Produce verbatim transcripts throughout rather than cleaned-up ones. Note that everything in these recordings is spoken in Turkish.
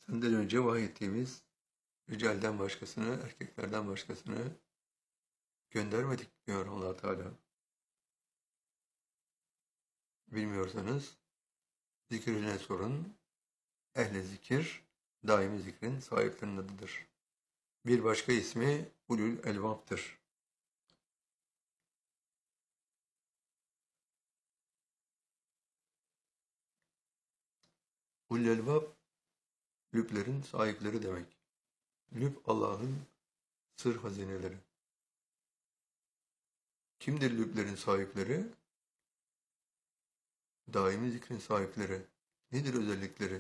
Senden önce vahyettiğimiz ricalden başkasını, erkeklerden başkasını göndermedik diyor Allah Teala. Bilmiyorsanız zikrine sorun. Ehli zikir daimi zikrin sahiplerinin adıdır. Bir başka ismi ulul elbap'tır. Ulul elbap lüblerin sahipleri demek. Lüb Allah'ın sır hazineleri. Kimdir lüblerin sahipleri? Daimi zikrin sahipleri. Nedir özellikleri?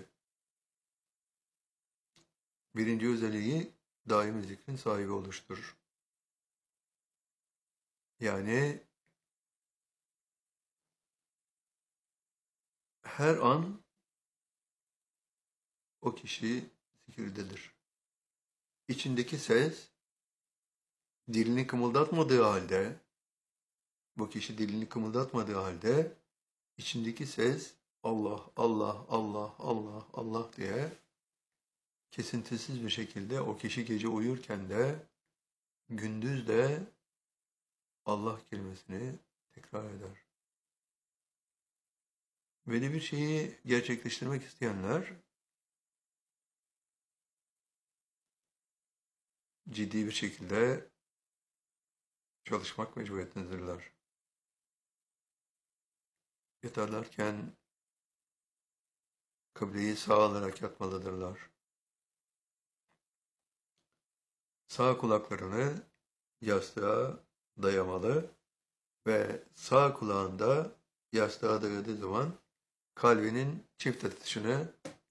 Birinci özelliği daimi zikrin sahibi oluşturur. Yani her an o kişi zikirdedir. İçindeki ses dilini kımıldatmadığı halde, bu kişi dilini kımıldatmadığı halde içindeki ses Allah, Allah, Allah, Allah, Allah diye kesintisiz bir şekilde o kişi gece uyurken de gündüz de Allah kelimesini tekrar eder. Böyle bir şeyi gerçekleştirmek isteyenler ciddi bir şekilde çalışmak mecburiyetindedirler. Yatarlarken kıbleyi sağa alarak yatmalıdırlar. Sağ kulaklarını yastığa dayamalı ve sağ kulağında yastığa dayadığı zaman kalbinin çift atışını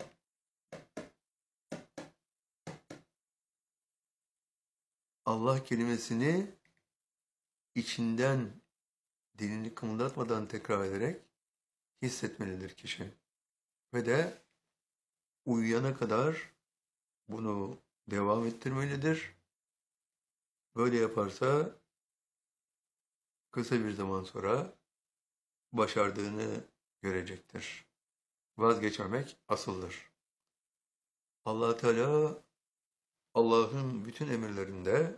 Allah kelimesini içinden dilini kımıldatmadan tekrar ederek hissetmelidir kişi. Ve de uyuyana kadar bunu devam ettirmelidir. Böyle yaparsa kısa bir zaman sonra başardığını görecektir. Vazgeçmemek asıldır. Allah Teala Allah'ın bütün emirlerinde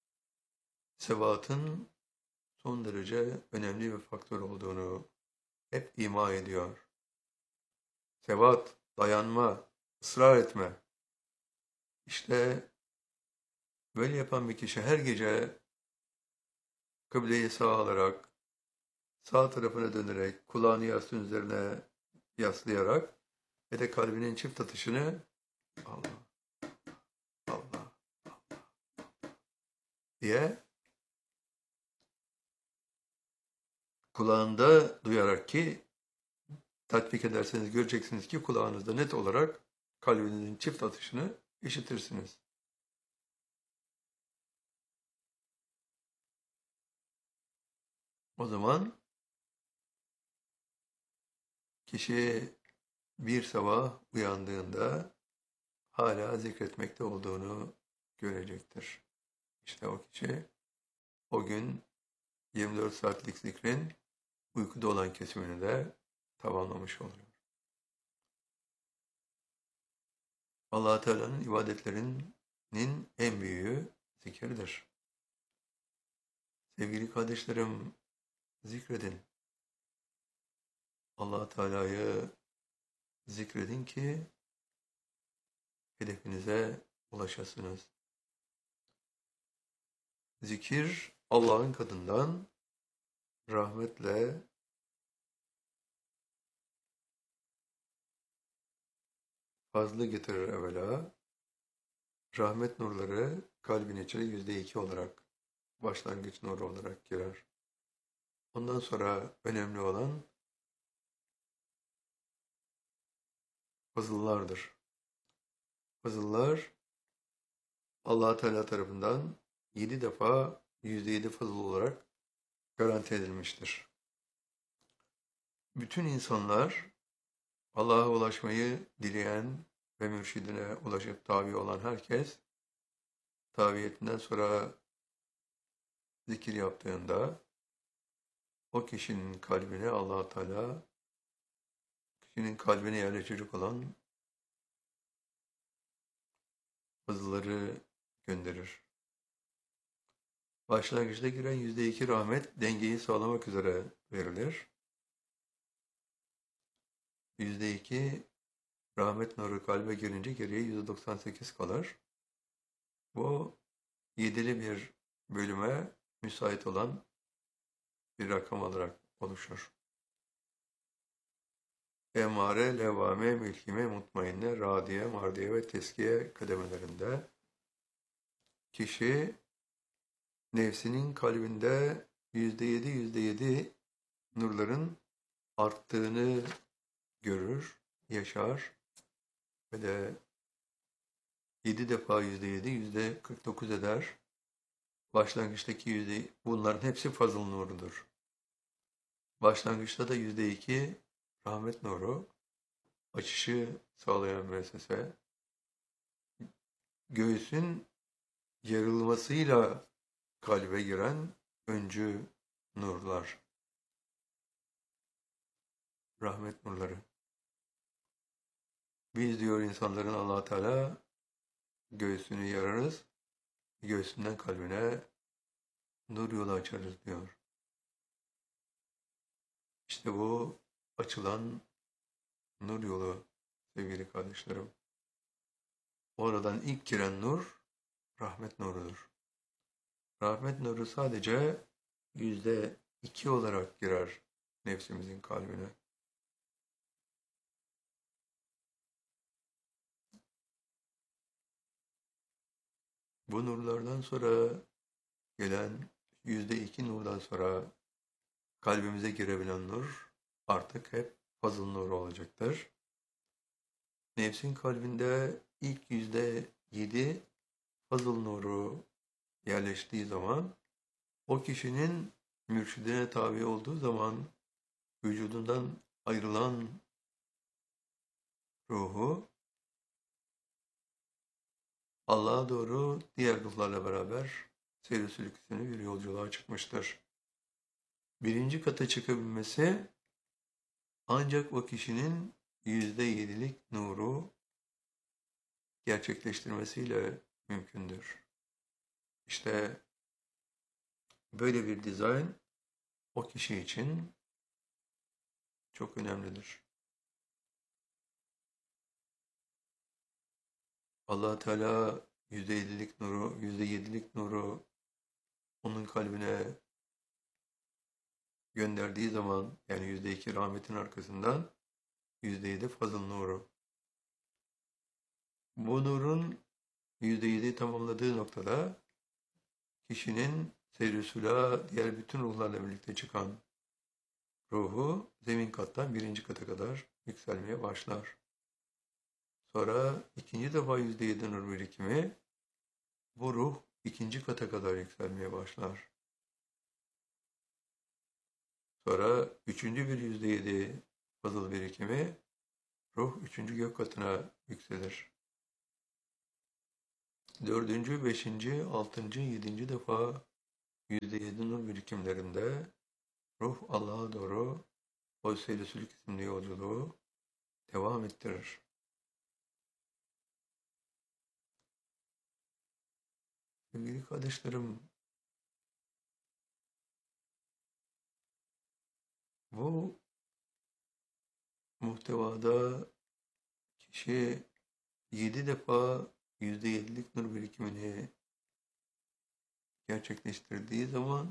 sebatın son derece önemli bir faktör olduğunu hep ima ediyor. Sebat, dayanma, ısrar etme. İşte böyle yapan bir kişi her gece kıbleyi sağa alarak, sağ tarafına dönerek, kulağını yastığın üzerine yaslayarak ve de kalbinin çift atışını Allah, Allah, Allah diye kulağında duyarak ki tatbik ederseniz göreceksiniz ki kulağınızda net olarak kalbinizin çift atışını işitirsiniz. O zaman kişi bir sabah uyandığında hala zikretmekte olduğunu görecektir. İşte o kişi o gün yirmi dört saatlik zikrin uykuda olan kesimini de tamamlamış oluyor. Allah Teala'nın ibadetlerinin en büyüğü zikirdir. Sevgili kardeşlerim, zikredin. Allah Teala'yı zikredin ki hedefinize ulaşasınız. Zikir Allah'ın katından rahmetle fazla getirir evvela. Rahmet nurları kalbin içine yüzde iki olarak, başlangıç nuru olarak girer. Ondan sonra önemli olan fızıllardır. Fızıllar Allah Teala tarafından yedi defa yüzde yedi fızıl olarak garanti edilmiştir. Bütün insanlar Allah'a ulaşmayı dileyen ve mürşidine ulaşıp tabi olan herkes tabiyetinden sonra zikir yaptığında o kişinin kalbine Allah Teala kişinin kalbine yerleşecek olan fazılları gönderir. Başlangıçta giren yüzde iki rahmet dengeyi sağlamak üzere verilir. Yüzde iki rahmet nuru kalbe girince geriye yüzde doksan sekiz kalır. Bu yedili bir bölüme müsait olan bir rakam olarak oluşur. Emare, levvame, mülkime, mutmainne, radiye, mardiye ve teskiye kademelerinde kişi nefsinin kalbinde yüzde yedi, yüzde yedi nurların arttığını görür, yaşar ve de yedi defa yüzde yedi, yüzde kırk dokuz eder. Başlangıçtaki yüzde, bunların hepsi fazıl nurudur. Başlangıçta da yüzde iki rahmet nuru, açışı sağlayan müessese, göğsün yarılmasıyla kalbe giren öncü nurlar, rahmet nurları. Biz diyor insanların Allah Teala göğsünü yararız, göğsünden kalbine nur yolu açarız diyor. İşte bu açılan nur yolu sevgili kardeşlerim. Oradan ilk giren nur rahmet nurudur. Rahmet nuru sadece yüzde iki olarak girer nefsimizin kalbine. Bu nurlardan sonra gelen yüzde iki nurdan sonra kalbimize girebilen nur artık hep fazıl nuru olacaktır. Nefsin kalbinde ilk yüzde yedi fazıl nuru yerleştiği zaman o kişinin mürşidine tabi olduğu zaman vücudundan ayrılan ruhu Allah'a doğru diğer ruhlarla beraber seyir sülüküsünü bir yolculuğa çıkmıştır. Birinci kata çıkabilmesi ancak o kişinin yüzde yedilik nuru gerçekleştirmesiyle mümkündür. İşte böyle bir dizayn o kişi için çok önemlidir. Allah Teala yüzde yedilik nuru, yüzde yedilik nuru onun kalbine gönderdiği zaman, yani yüzde iki rahmetin arkasından yüzde yedi fazıl nuru. Bu nurun yüzde yedi tamamladığı noktada kişinin seyr-i diğer bütün ruhlarla birlikte çıkan ruhu zemin kattan birinci kata kadar yükselmeye başlar. Sonra ikinci defa yüzde yedi nur birikimi, bu ruh ikinci kata kadar yükselmeye başlar. Sonra üçüncü bir yüzde yedi fazıl birikimi, ruh üçüncü gök katına yükselir. Dördüncü, beşinci, altıncı, yedinci defa yüzde yedi nur birikimlerinde ruh Allah'a doğru o seyr-i sülük isimli yolculuğu devam ettirir. Sevgili kardeşlerim, bu muhtevada kişi yedi defa yüzde yedilik nur birikimini gerçekleştirdiği zaman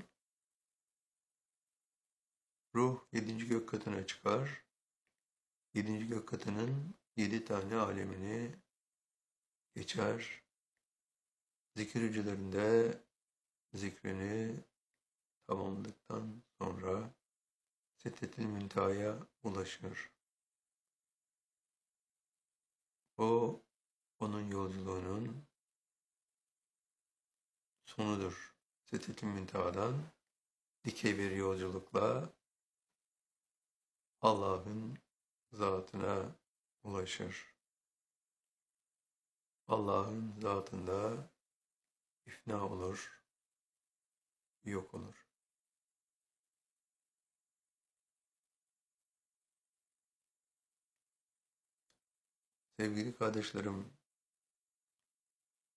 ruh yedinci gök katına çıkar. Yedinci gök katının yedi tane alemini geçer. Zikir hücrelerinde zikrini tamamladıktan sonra Sidret-i Münteha'ya ulaşır. O, onun yolculuğunun sonudur. Sidret-i Münteha'dan dikey bir yolculukla Allah'ın zatına ulaşır. Allah'ın zatında ifna olur, yok olur. Sevgili kardeşlerim,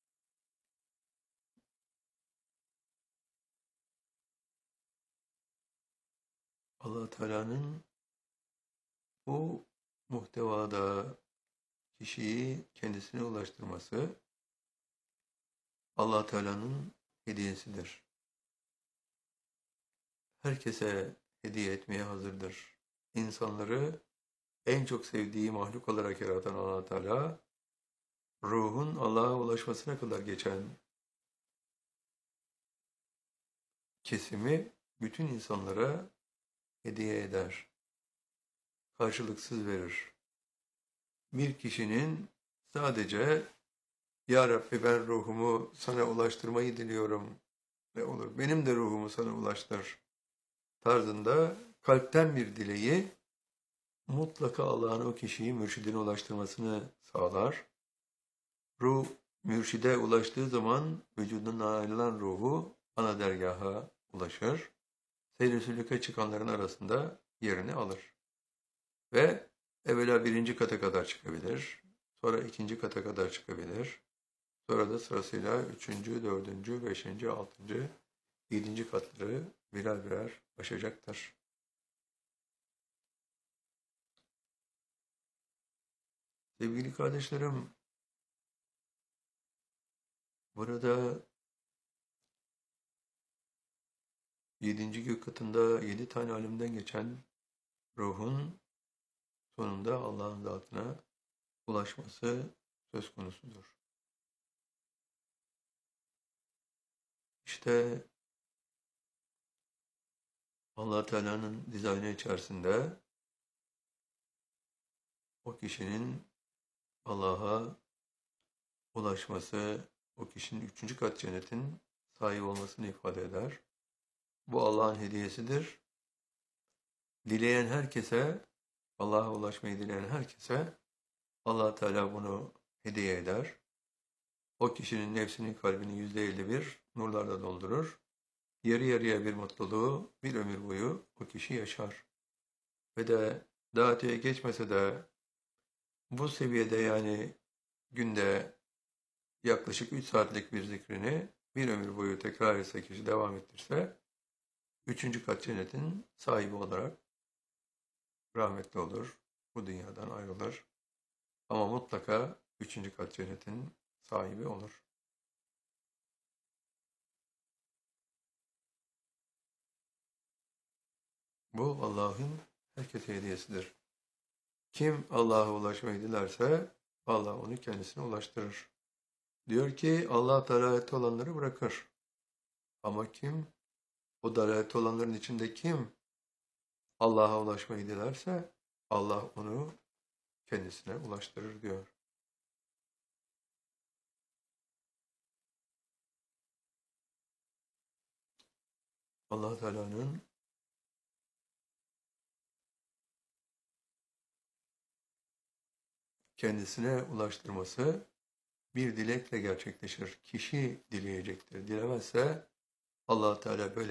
Allah Teala'nın bu muhtevada kişiyi kendisine ulaştırması Allah Teala'nın hediyesidir. Herkese hediye etmeye hazırdır. İnsanları en çok sevdiği mahluk olarak yaratan Allah Teala, ruhun Allah'a ulaşmasına kadar geçen kesimi bütün insanlara hediye eder. Karşılıksız verir. Bir kişinin sadece "Ya Rabbi, ben ruhumu sana ulaştırmayı diliyorum ve olur benim de ruhumu sana ulaştır" tarzında kalpten bir dileği mutlaka Allah'ın o kişiyi mürşidine ulaştırmasını sağlar. Ruh mürşide ulaştığı zaman vücudundan ayrılan ruhu ana dergaha ulaşır. Seyr-i sülûke çıkanların arasında yerini alır. Ve evvela birinci kata kadar çıkabilir. Sonra ikinci kata kadar çıkabilir. Sonra da sırasıyla üçüncü, dördüncü, beşinci, altıncı, yedinci katları birer birer aşacaktır. Sevgili kardeşlerim, burada yedinci gök katında yedi tane alemden geçen ruhun sonunda Allah'ın zatına ulaşması söz konusudur. İşte Allah Teala'nın dizaynı içerisinde o kişinin Allah'a ulaşması, o kişinin üçüncü kat cennetin sahibi olmasını ifade eder. Bu Allah'ın hediyesidir. Dileyen herkese, Allah'a ulaşmayı dileyen herkese Allah Teala bunu hediye eder. O kişinin nefsinin, kalbini yüzde elli bir nurlarla doldurur. Yarı yarıya bir mutluluğu bir ömür boyu o kişi yaşar. Ve de daha öteye geçmese de bu seviyede, yani günde yaklaşık üç saatlik bir zikrini bir ömür boyu tekrar etse, kişi devam ettirse, üçüncü kat cennetin sahibi olarak rahmetli olur. Bu dünyadan ayrılır. Ama mutlaka üçüncü kat cennetin sahibi olur. Bu Allah'ın herkese hediyesidir. Kim Allah'a ulaşmayı dilerse Allah onu kendisine ulaştırır. Diyor ki Allah dalalette olanları bırakır. Ama kim, o dalalette olanların içinde kim Allah'a ulaşmayı dilerse Allah onu kendisine ulaştırır diyor. Allah Teala'nın kendisine ulaştırması bir dilekle gerçekleşir. Kişi dileyecektir. Dilemezse Allah Teala böyle